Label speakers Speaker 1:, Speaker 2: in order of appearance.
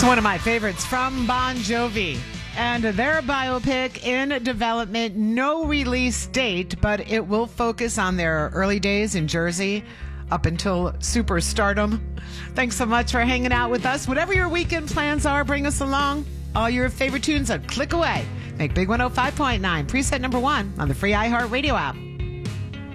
Speaker 1: One of my favorites from Bon Jovi and their biopic in development. No release date, but it will focus on their early days in Jersey up until superstardom. Thanks so much for hanging out with us. Whatever your weekend plans are, bring us along. All your favorite tunes a click away. Make Big 105.9 preset number 1 on the free iHeartRadio app.